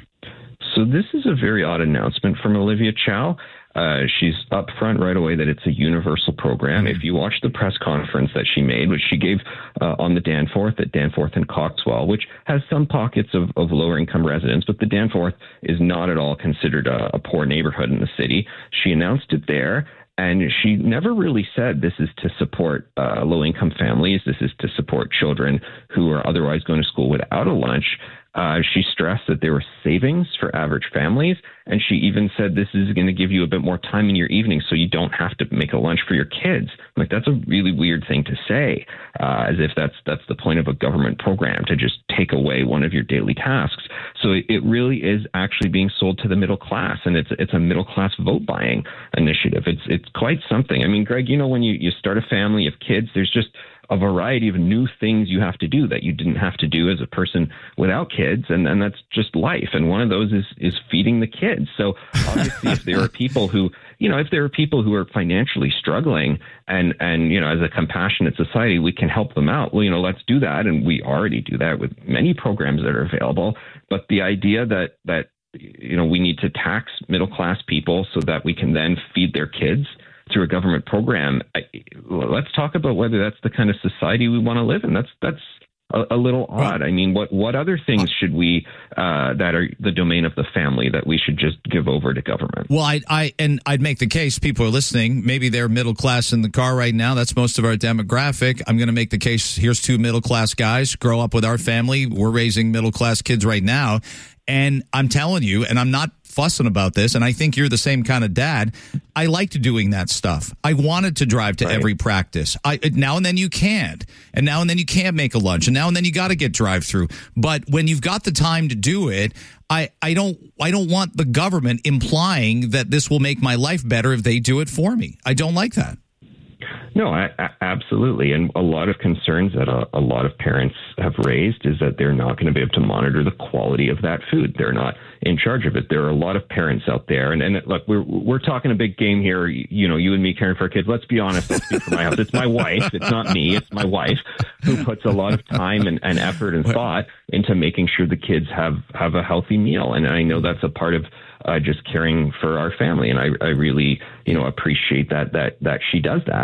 So this is a very odd announcement from Olivia Chow. Uh, she's up front right away that it's a universal program. If you watch the press conference that she made, which she gave uh, on the Danforth at Danforth and Coxwell, which has some pockets of, of lower income residents, but the Danforth is not at all considered a, a poor neighborhood in the city. She announced it there. And she never really said this is to support uh, low-income families. This is to support children who are otherwise going to school without a lunch. Uh, she stressed that there were savings for average families, and she even said this is going to give you a bit more time in your evening so you don't have to make a lunch for your kids. Like, that's a really weird thing to say, uh, as if that's that's the point of a government program, to just take away one of your daily tasks. So it, it really is actually being sold to the middle class, and it's it's a middle class vote buying initiative. It's it's quite something. I mean, Greg, you know, when you, you start a family, you have kids, there's just a variety of new things you have to do that you didn't have to do as a person without kids. And, and that's just life. And one of those is, is feeding the kids. So obviously, if there are people who, you know, if there are people who are financially struggling and, and, you know, as a compassionate society, we can help them out. Well, you know, let's do that. And we already do that with many programs that are available. But the idea that, that, you know, we need to tax middle class people so that we can then feed their kids through a government program, I, let's talk about whether that's the kind of society we want to live in. That's that's a, a little odd. I mean, what, what other things should we uh, that are the domain of the family that we should just give over to government? Well, I, I and I'd make the case. People are listening. Maybe they're middle class in the car right now. That's most of our demographic. I'm going to make the case. Here's two middle class guys grow up with our family. We're raising middle class kids right now, and I'm telling you, and I'm not fussing about this, and I think you're the same kind of dad. I liked doing that stuff. I wanted to drive to right. every practice. I now and then you can't, and now and then you can't make a lunch, and now and then you got to get drive through. But when you've got the time to do it, I, I don't I don't want the government implying that this will make my life better if they do it for me. I don't like that. No, I, I, absolutely. And a lot of concerns that a, a lot of parents have raised is that they're not going to be able to monitor the quality of that food. They're not in charge of it. There are a lot of parents out there. And, and look, we're we're talking a big game here. You know, you and me caring for our kids. Let's be honest. I'll speak for my house. It's my wife. It's not me. It's my wife who puts a lot of time and, and effort and thought into making sure the kids have, have a healthy meal. And I know that's a part of Uh, just caring for our family. And I, I really, you know, appreciate that, that, that she does that.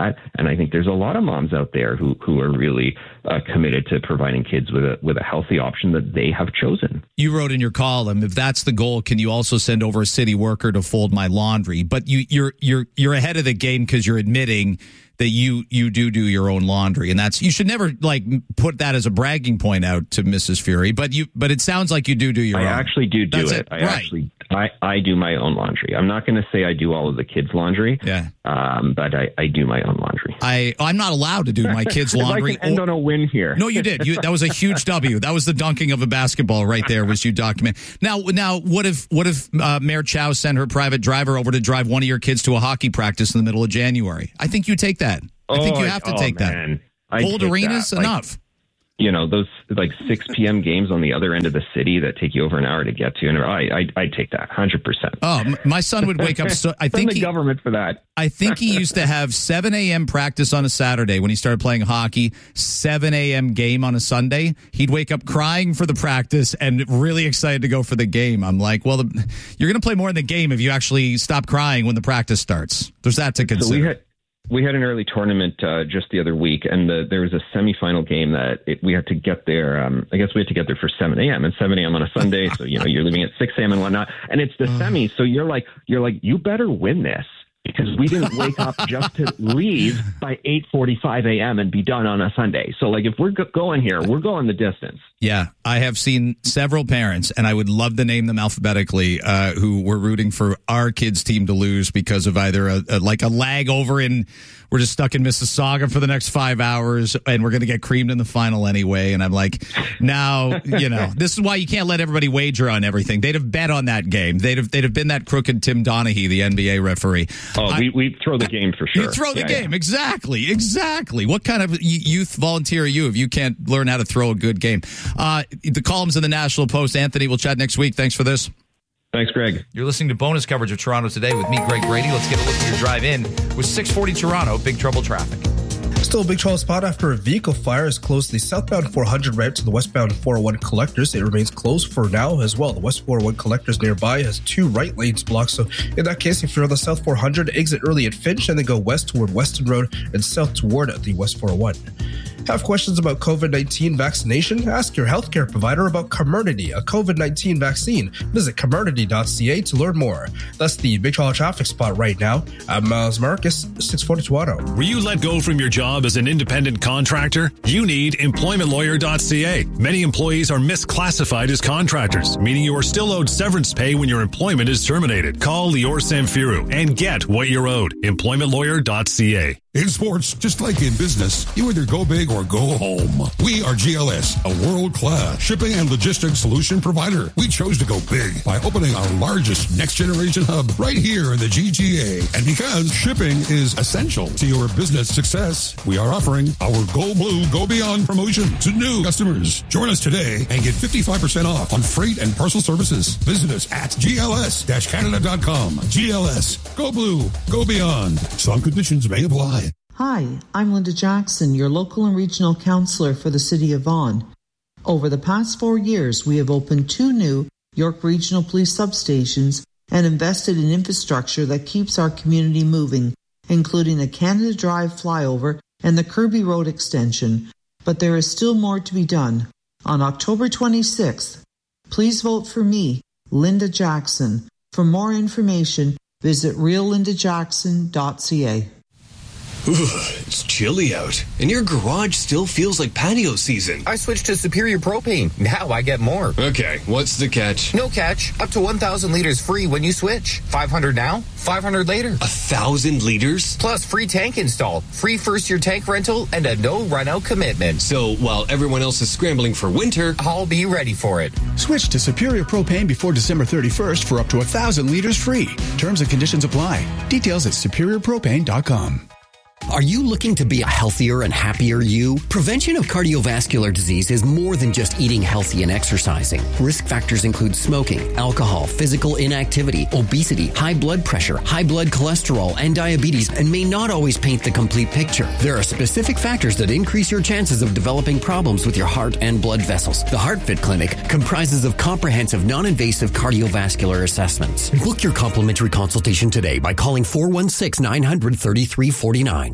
and I think there's a lot of moms out there who, who are really uh, committed to providing kids with a with a healthy option that they have chosen. You wrote in your column, if that's the goal, can you also send over a city worker to fold my laundry? But you, you're you're you're ahead of the game because you're admitting that you you do do your own laundry, and that's, you should never like put that as a bragging point out to Missus Fury. But you but it sounds like you do do your I own. I actually do do That's it. it. I Right. actually I, I do my own laundry. I'm not going to say I do all of the kids' laundry. Yeah. Um, but I, I do my own laundry. I I'm not allowed to do my kids' laundry. I can end on a win here. No, you did. You, that was a huge W. That was the dunking of a basketball right there. Was you document? Now, now, what if what if uh, Mayor Chow sent her private driver over to drive one of your kids to a hockey practice in the middle of January? I think you take that. I think you have to oh, take man. that. I'd Cold take arenas, that. Like, enough. You know, those like six p.m. games on the other end of the city that take you over an hour to get to. And I, I, I'd take that one hundred percent. Oh, m- my son would wake up. So, I Send think the he, government for that. I think he used to have seven a.m. practice on a Saturday when he started playing hockey, seven a.m. game on a Sunday. He'd wake up crying for the practice and really excited to go for the game. I'm like, well, the, you're going to play more in the game if you actually stop crying when the practice starts. There's that to consider. So we had, we had an early tournament uh, just the other week, and the, there was a semifinal game that it, we had to get there. Um, I guess we had to get there for seven a.m. and seven a.m. on a Sunday. So, you know, you're leaving at six a.m. and whatnot. And it's the semi. So you're like, you're like, you better win this, because we didn't wake up just to leave by eight forty-five a.m. and be done on a Sunday. So, like, if we're go- going here, we're going the distance. Yeah, I have seen several parents, and I would love to name them alphabetically, uh, who were rooting for our kids' team to lose because of either a, a like a lag over in, we're just stuck in Mississauga for the next five hours, and we're going to get creamed in the final anyway. And I'm like, now, you know, this is why you can't let everybody wager on everything. They'd have bet on that game. They'd have they'd have been that crooked Tim Donaghy, the N B A referee. Oh, I, we we throw the game for sure. You throw the yeah, game, yeah. exactly, exactly. What kind of youth volunteer are you if you can't learn how to throw a good game? Uh, the columns in the National Post. Anthony, we'll chat next week. Thanks for this. Thanks, Greg. You're listening to bonus coverage of Toronto Today with me, Greg Brady. Let's get a look at your drive in with six forty Toronto. Big trouble traffic. Still a big trouble spot after a vehicle fire has closed the southbound four hundred route to the westbound four oh one collectors. It remains closed for now as well. The west four oh one collectors nearby has two right lanes blocked. So in that case, if you're on the south four hundred, exit early at Finch and then go west toward Weston Road and south toward the west four oh one. Have questions about COVID nineteen vaccination? Ask your healthcare provider about Comirnaty, a COVID nineteen vaccine. Visit comirnaty dot c a to learn more. That's the big trouble traffic spot right now. I'm Miles Marcus, six forty Toronto. Were you let go from your job as an independent contractor? You need employment lawyer dot c a. Many employees are misclassified as contractors, meaning you are still owed severance pay when your employment is terminated. Call Lior Samfiru and get what you're owed. employment lawyer dot c a. In sports, just like in business, you either go big or go home. We are G L S, a world-class shipping and logistics solution provider. We chose to go big by opening our largest next-generation hub right here in the G T A. And because shipping is essential to your business success, we are offering our Go Blue, Go Beyond promotion to new customers. Join us today and get fifty-five percent off on freight and parcel services. Visit us at G L S Canada dot com. G L S, Go Blue, Go Beyond. Some conditions may apply. Hi, I'm Linda Jackson, your local and regional counselor for the City of Vaughan. Over the past four years, we have opened two new York Regional Police substations and invested in infrastructure that keeps our community moving, including the Canada Drive flyover and the Kirby Road extension. But there is still more to be done. On October twenty-sixth, please vote for me, Linda Jackson. For more information, visit real linda jackson dot c a. Ooh, it's chilly out, and your garage still feels like patio season. I switched to Superior Propane. Now I get more. Okay, what's the catch? No catch. Up to one thousand liters free when you switch. five hundred now, five hundred later. A thousand liters? Plus free tank install, free first-year tank rental, and a no-run-out commitment. So while everyone else is scrambling for winter, I'll be ready for it. Switch to Superior Propane before December thirty-first for up to one thousand liters free. Terms and conditions apply. Details at superior propane dot com. Are you looking to be a healthier and happier you? Prevention of cardiovascular disease is more than just eating healthy and exercising. Risk factors include smoking, alcohol, physical inactivity, obesity, high blood pressure, high blood cholesterol, and diabetes, and may not always paint the complete picture. There are specific factors that increase your chances of developing problems with your heart and blood vessels. The HeartFit Clinic comprises of comprehensive, non-invasive cardiovascular assessments. Book your complimentary consultation today by calling four one six, nine hundred, thirty-three forty-nine.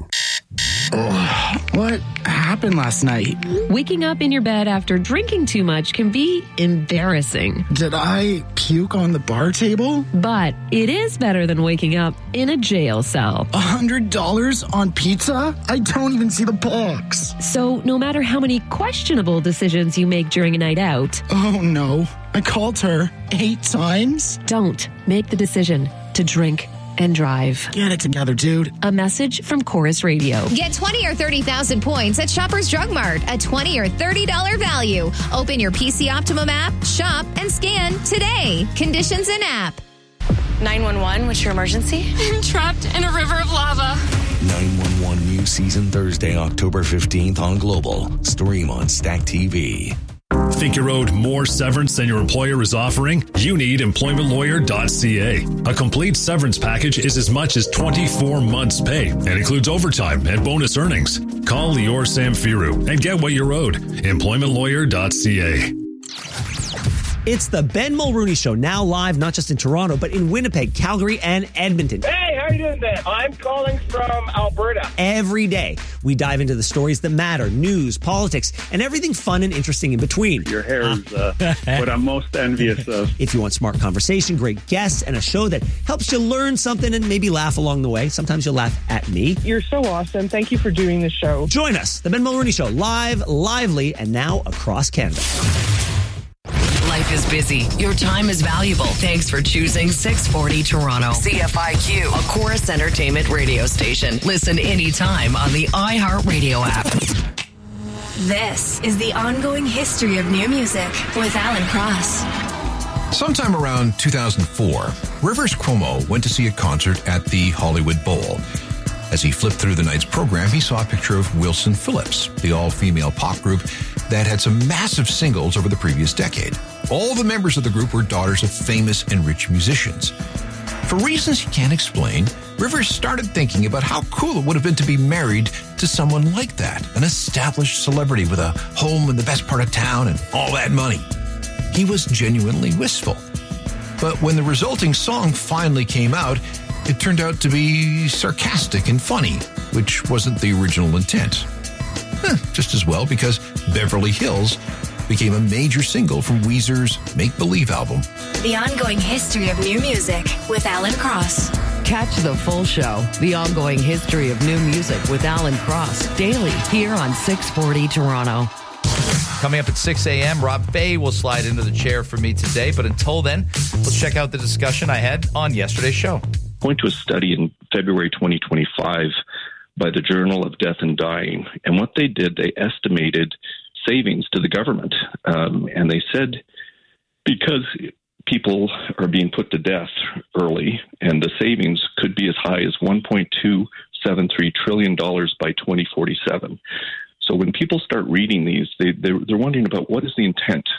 Oh, what happened last night? Waking up in your bed after drinking too much can be embarrassing. Did I puke on the bar table? But it is better than waking up in a jail cell. A hundred dollars on pizza? I don't even see the box. So no matter how many questionable decisions you make during a night out. Oh no, I called her eight times? Don't make the decision to drink and drive. Get it together, dude. A message from Chorus Radio. Get twenty or thirty thousand points at Shoppers Drug Mart. A twenty or thirty dollars value. Open your P C Optimum app, shop, and scan today. Conditions in app. nine one one, what's your emergency? I'm trapped in a river of lava. nine one one new season Thursday, October fifteenth on Global. Stream on Stack T V. Think you're owed more severance than your employer is offering? You need employment lawyer dot c a. A complete severance package is as much as twenty-four months' pay and includes overtime and bonus earnings. Call Lior Samfiru and get what you're owed. employment lawyer dot c a. It's the Ben Mulrooney Show, now live not just in Toronto, but in Winnipeg, Calgary, and Edmonton. Hey, how are you doing, Ben? I'm calling from Alberta. Every day, we dive into the stories that matter, news, politics, and everything fun and interesting in between. Your hair is uh, what I'm most envious of. If you want smart conversation, great guests, and a show that helps you learn something and maybe laugh along the way. Sometimes you'll laugh at me. You're so awesome. Thank you for doing the show. Join us, the Ben Mulrooney Show, live, lively, and now across Canada. Life is busy. Your time is valuable. Thanks for choosing six forty Toronto. C F I Q, a Chorus Entertainment radio station. Listen anytime on the iHeartRadio app. This is the ongoing history of new music with Alan Cross. Sometime around two thousand four, Rivers Cuomo went to see a concert at the Hollywood Bowl. As he flipped through the night's program, he saw a picture of Wilson Phillips, the all-female pop group that had some massive singles over the previous decade. All the members of the group were daughters of famous and rich musicians. For reasons he can't explain, Rivers started thinking about how cool it would have been to be married to someone like that, an established celebrity with a home in the best part of town and all that money. He was genuinely wistful. But when the resulting song finally came out, it turned out to be sarcastic and funny, which wasn't the original intent. Eh, just as well, because Beverly Hills became a major single from Weezer's Make Believe album. The ongoing history of new music with Alan Cross. Catch the full show, The Ongoing History of New Music with Alan Cross, daily here on six forty Toronto. Coming up at six a.m., Rob Fay will slide into the chair for me today. But until then, let's check out the discussion I had on yesterday's show. Point to a study in February twenty twenty-five by the Journal of Death and Dying. And what they did, they estimated savings to the government. Um, and they said because people are being put to death early, and the savings could be as high as one point two seven three trillion dollars by twenty forty-seven. So when people start reading these, they, they're, they're wondering about what is the intent.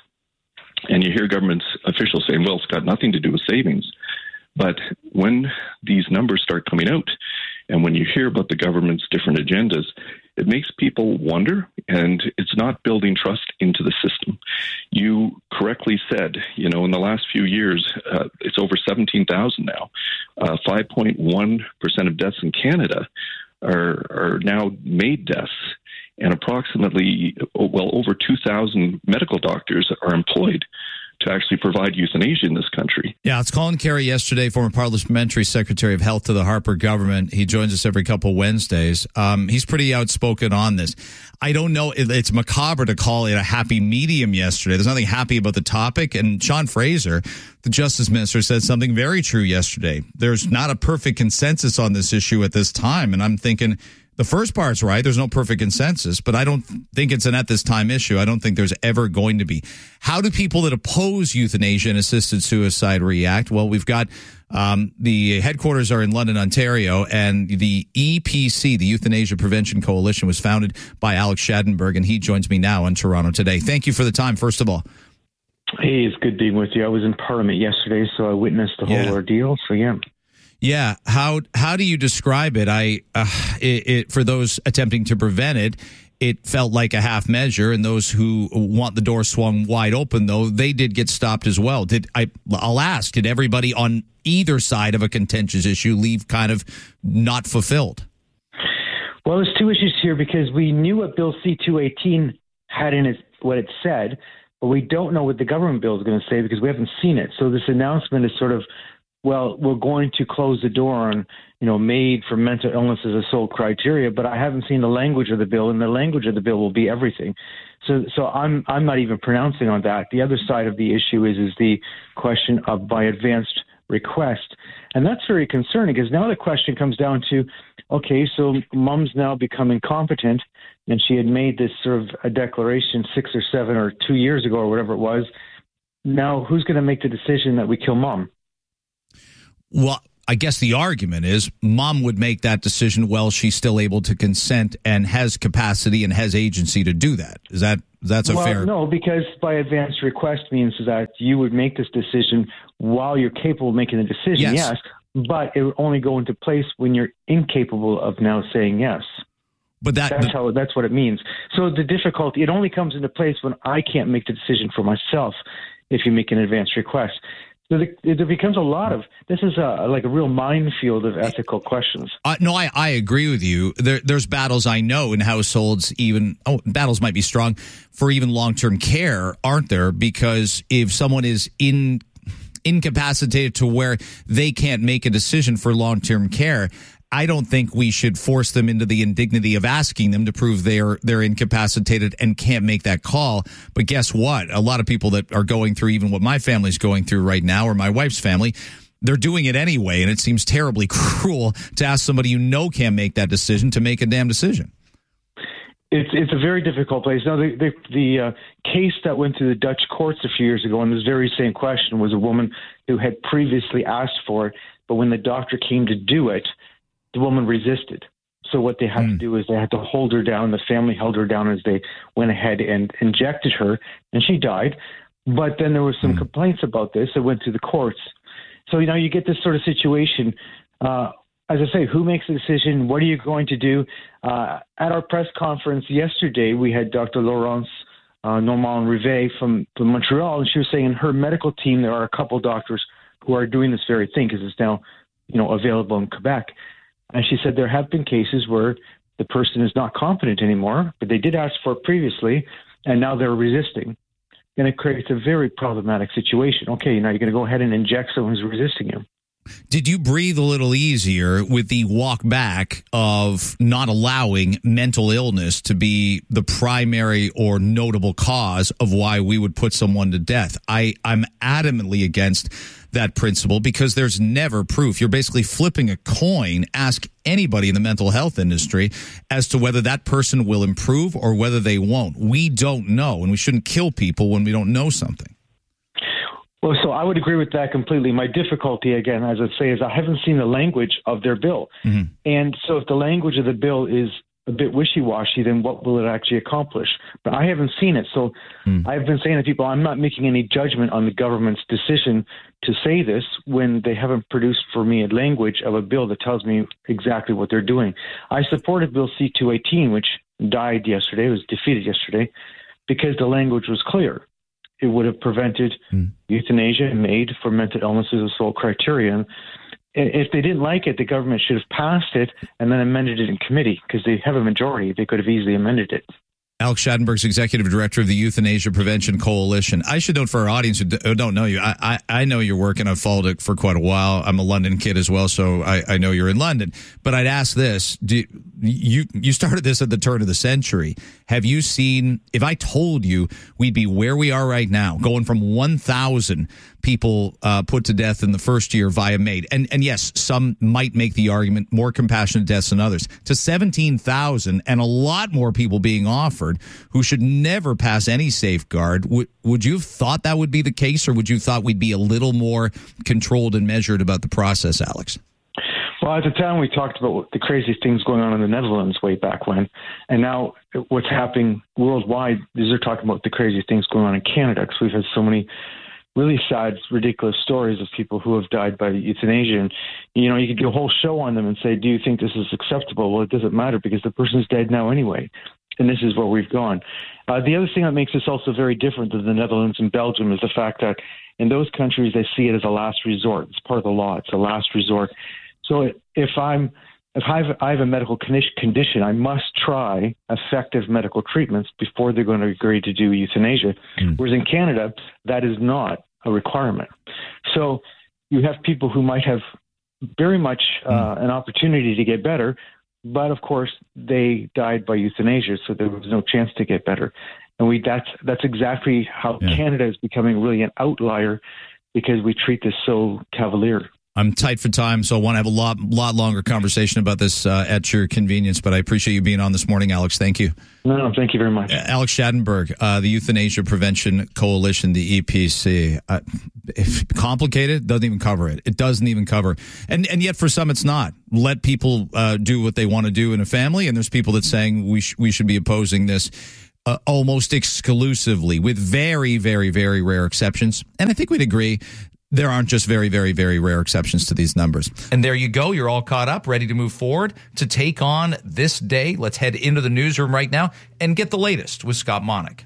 And you hear government officials saying, well, it's got nothing to do with savings. But when these numbers start coming out, and when you hear about the government's different agendas, it makes people wonder, and it's not building trust into the system. You correctly said, you know, in the last few years, uh, it's over seventeen thousand now. Uh, five point one percent of deaths in Canada are, are now made deaths, and approximately, well, over two thousand medical doctors are employed to actually provide euthanasia in this country. Yeah, it's Colin Carey yesterday, former Parliamentary Secretary of Health to the Harper government. He joins us every couple Wednesdays. Um, he's pretty outspoken on this. I don't know, it's macabre to call it a happy medium yesterday. There's nothing happy about the topic. And Sean Fraser, the Justice Minister, said something very true yesterday. There's not a perfect consensus on this issue at this time. And I'm thinking, the first part's right. There's no perfect consensus, but I don't think it's an at this time issue. I don't think there's ever going to be. How do people that oppose euthanasia and assisted suicide react? Well, we've got um, the headquarters are in London, Ontario, and the E P C, the Euthanasia Prevention Coalition, was founded by Alex Schadenberg, and he joins me now on Toronto Today. Thank you for the time, first of all. Hey, it's good being with you. I was in Parliament yesterday, so I witnessed the whole yeah. ordeal, so yeah. Yeah, how how do you describe it? I uh, it, it for those attempting to prevent it, it felt like a half measure, and those who want the door swung wide open, though, they did get stopped as well. Did I? I'll ask: did everybody on either side of a contentious issue leave kind of not fulfilled? Well, there's two issues here because we knew what Bill C two eighteen had in it, what it said, but we don't know what the government bill is going to say because we haven't seen it. So this announcement is sort of, well, we're going to close the door on, you know, made for mental illness as a sole criteria, but I haven't seen the language of the bill, and the language of the bill will be everything. So, so I'm I'm not even pronouncing on that. The other side of the issue is is the question of by advanced request, and that's very concerning because now the question comes down to, okay, so mom's now become incompetent, and she had made this sort of a declaration six or seven or two years ago or whatever it was. Now, who's going to make the decision that we kill mom? Well, I guess the argument is mom would make that decision while she's still able to consent and has capacity and has agency to do that. Is that that's a well, fair? No, because by advanced request means that you would make this decision while you're capable of making the decision. Yes, yes, but it would only go into place when you're incapable of now saying yes. But that that's the, how that's what it means. So the difficulty, it only comes into place when I can't make the decision for myself. If you make an advanced request. So the, there becomes a lot of, this is a, like a real minefield of ethical questions. Uh, no, I, I agree with you. There, there's battles I know in households, even, oh, battles might be strong, for even long-term care, aren't there? Because if someone is in incapacitated to where they can't make a decision for long-term care, I don't think we should force them into the indignity of asking them to prove they're they're incapacitated and can't make that call. But guess what? A lot of people that are going through even what my family's going through right now, or my wife's family, they're doing it anyway, and it seems terribly cruel to ask somebody you know can't make that decision to make a damn decision. It's it's a very difficult place. Now, the the, the uh, case that went through the Dutch courts a few years ago on this very same question was a woman who had previously asked for it, but when the doctor came to do it, the woman resisted. So what they had mm. to do is they had to hold her down. The family held her down as they went ahead and injected her, and she died. But then there were some mm. complaints about this that went to the courts. So, you know, you get this sort of situation. Uh, as I say, who makes the decision? What are you going to do? Uh, at our press conference yesterday, we had Doctor Laurence uh, Normand-Rivet from, from Montreal, and she was saying in her medical team there are a couple doctors who are doing this very thing because it's now, you know, available in Quebec. And she said there have been cases where the person is not competent anymore, but they did ask for it previously, and now they're resisting. And it creates a very problematic situation. Okay, now you're going to go ahead and inject someone who's resisting you. Did you breathe a little easier with the walk back of not allowing mental illness to be the primary or notable cause of why we would put someone to death? I, I'm adamantly against that principle because there's never proof. You're basically flipping a coin. Ask anybody in the mental health industry as to whether that person will improve or whether they won't. We don't know, and we shouldn't kill people when we don't know something. Well, so I would agree with that completely. My difficulty, again, as I say, is I haven't seen the language of their bill. Mm-hmm. And so if the language of the bill is a bit wishy-washy, then what will it actually accomplish? But I haven't seen it. So mm. I've been saying to people, I'm not making any judgment on the government's decision to say this when they haven't produced for me a language of a bill that tells me exactly what they're doing. I supported Bill C two eighteen, which died yesterday, was defeated yesterday, because the language was clear. It would have prevented mm. euthanasia made for mental illness as a sole criterion. If they didn't like it, the government should have passed it and then amended it in committee because they have a majority. They could have easily amended it. Alex Schadenberg's executive director of the Euthanasia Prevention Coalition. I should note for our audience who don't know you, I, I, I know your work and I've followed it for quite a while. I'm a London kid as well, so I, I know you're in London. But I'd ask this, do you, you started this at the turn of the century. Have you seen, if I told you we'd be where we are right now, going from one thousand people uh, put to death in the first year via MAID, and, and yes, some might make the argument more compassionate deaths than others, to seventeen thousand and a lot more people being offered who should never pass any safeguard, would, would you have thought that would be the case, or would you have thought we'd be a little more controlled and measured about the process, Alex? Well, at the time we talked about the crazy things going on in the Netherlands way back when, and now what's happening worldwide is they're talking about the crazy things going on in Canada because we've had so many really sad, ridiculous stories of people who have died by euthanasia. And, you know, you could do a whole show on them and say, do you think this is acceptable? Well, it doesn't matter because the person's dead now anyway. And this is where we've gone. Uh, the other thing that makes this also very different than the Netherlands and Belgium is the fact that in those countries, they see it as a last resort. It's part of the law. It's a last resort. So if I'm if I have, I have a medical condition, I must try effective medical treatments before they're going to agree to do euthanasia. Mm. Whereas in Canada, that is not a requirement. So you have people who might have very much uh, mm. an opportunity to get better, but of course they died by euthanasia, so there was no chance to get better. And we that's that's exactly how yeah. Canada is becoming really an outlier, because we treat this so cavalier. I'm tight for time, so I want to have a lot lot longer conversation about this uh, at your convenience, but I appreciate you being on this morning, Alex. Thank you. No, no, thank you very much. Uh, Alex Schadenberg, uh, the Euthanasia Prevention Coalition, the E P C. Uh, if complicated, doesn't even cover it. It doesn't even cover. And and yet for some it's not. Let people uh, do what they want to do in a family, and there's people that's saying we, sh- we should be opposing this uh, almost exclusively, with very, very, very rare exceptions. And I think we'd agree there aren't just very, very, very rare exceptions to these numbers. And there you go. You're all caught up, ready to move forward to take on this day. Let's head into the newsroom right now and get the latest with Scott Monick.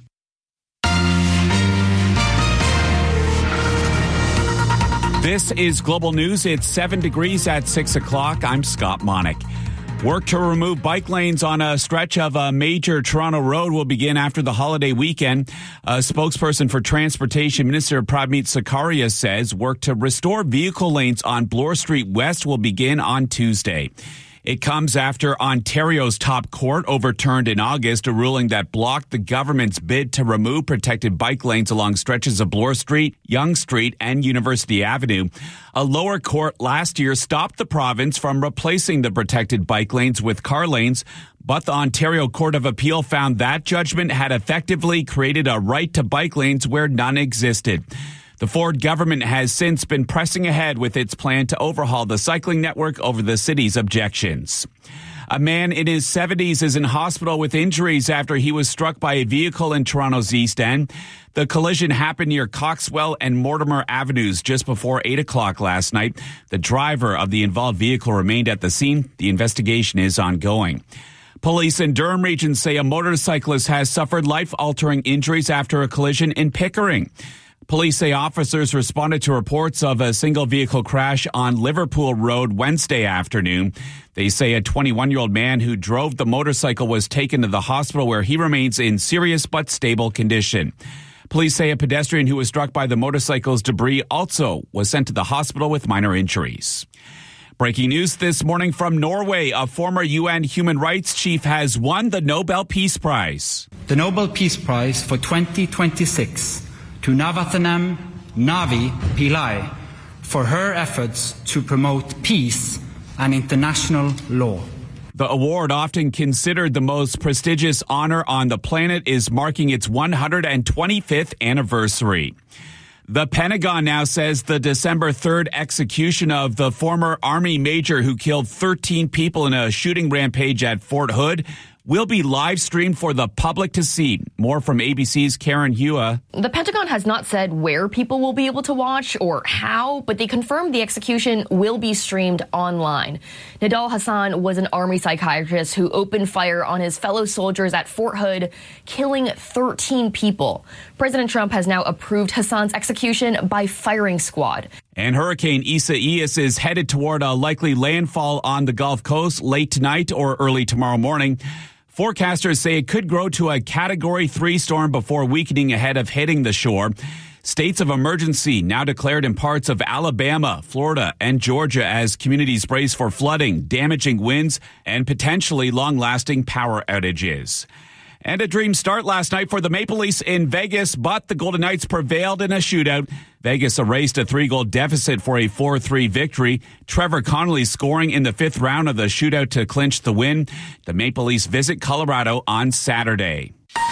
This is Global News. It's seven degrees at six o'clock. I'm Scott Monick. Work to remove bike lanes on a stretch of a major Toronto road will begin after the holiday weekend. A spokesperson for Transportation Minister Pramit Sarkaria says work to restore vehicle lanes on Bloor Street West will begin on Tuesday. It comes after Ontario's top court overturned in August a ruling that blocked the government's bid to remove protected bike lanes along stretches of Bloor Street, Yonge Street, and University Avenue. A lower court last year stopped the province from replacing the protected bike lanes with car lanes, but the Ontario Court of Appeal found that judgment had effectively created a right to bike lanes where none existed. The Ford government has since been pressing ahead with its plan to overhaul the cycling network over the city's objections. A man in his seventies is in hospital with injuries after he was struck by a vehicle in Toronto's East End. The collision happened near Coxwell and Mortimer Avenues just before eight o'clock last night. The driver of the involved vehicle remained at the scene. The investigation is ongoing. Police in Durham Region say a motorcyclist has suffered life-altering injuries after a collision in Pickering. Police say officers responded to reports of a single vehicle crash on Liverpool Road Wednesday afternoon. They say a twenty-one-year-old man who drove the motorcycle was taken to the hospital where he remains in serious but stable condition. Police say a pedestrian who was struck by the motorcycle's debris also was sent to the hospital with minor injuries. Breaking news this morning from Norway. A former U N human rights chief has won the Nobel Peace Prize. The Nobel Peace Prize for twenty twenty-six to Navathanam Navi Pillai for her efforts to promote peace and international law. The award, often considered the most prestigious honor on the planet, is marking its one hundred twenty-fifth anniversary. The Pentagon now says the December third execution of the former Army major who killed thirteen people in a shooting rampage at Fort Hood will be live streamed for the public to see. More from A B C's Karen Hua. The Pentagon has not said where people will be able to watch or how, but they confirmed the execution will be streamed online. Nidal Hasan was an Army psychiatrist who opened fire on his fellow soldiers at Fort Hood, killing thirteen people. President Trump has now approved Hasan's execution by firing squad. And Hurricane Isaias is headed toward a likely landfall on the Gulf Coast late tonight or early tomorrow morning. Forecasters say it could grow to a Category three storm before weakening ahead of hitting the shore. States of emergency now declared in parts of Alabama, Florida, and Georgia as communities brace for flooding, damaging winds, and potentially long-lasting power outages. And a dream start last night for the Maple Leafs in Vegas, but the Golden Knights prevailed in a shootout. Vegas erased a three-goal deficit for a four three victory. Trevor Connolly scoring in the fifth round of the shootout to clinch the win. The Maple Leafs visit Colorado on Saturday.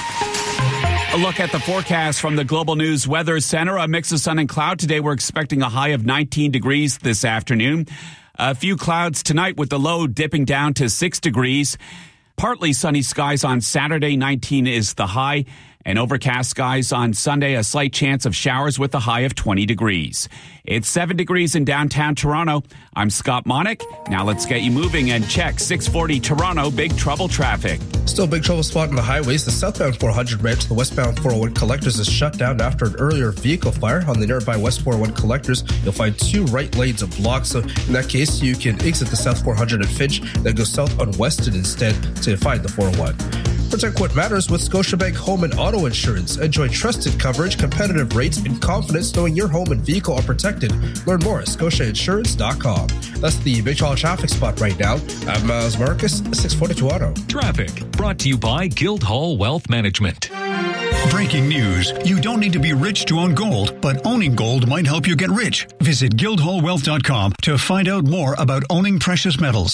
A look at the forecast from the Global News Weather Center. A mix of sun and cloud today. We're expecting a high of nineteen degrees this afternoon. A few clouds tonight with the low dipping down to six degrees. Partly sunny skies on Saturday, nineteen is the high. And overcast skies on Sunday, a slight chance of showers with a high of twenty degrees. It's seven degrees in downtown Toronto. I'm Scott Monick. Now let's get you moving and check six forty Toronto Big Trouble traffic. Still big trouble spot on the highways. The southbound four hundred branch to the westbound four oh one collectors is shut down after an earlier vehicle fire. On the nearby west four oh one collectors, you'll find two right lanes of blocked. So in that case, you can exit the south four hundred at Finch, then go south on Weston instead to find the four oh one. Protect what matters with Scotiabank Home and Auto Insurance. Enjoy trusted coverage, competitive rates, and confidence knowing your home and vehicle are protected. Learn more at scotia insurance dot com. That's the Big Trouble traffic spot right now. I'm Miles Marcus, six forty Toronto. Traffic brought to you by Guildhall Wealth Management. Breaking news. You don't need to be rich to own gold, but owning gold might help you get rich. Visit guildhall wealth dot com to find out more about owning precious metals.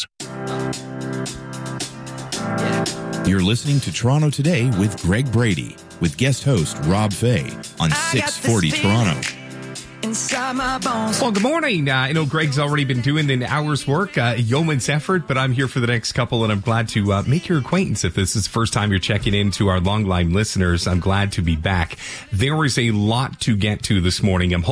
You're listening to Toronto Today with Greg Brady, with guest host Rob Fay on six forty Toronto. Well, good morning. Uh, I know Greg's already been doing an hour's work, uh, yeoman's effort, but I'm here for the next couple, and I'm glad to uh, make your acquaintance. If this is the first time you're checking in to our long-line listeners, I'm glad to be back. There is a lot to get to this morning. I'm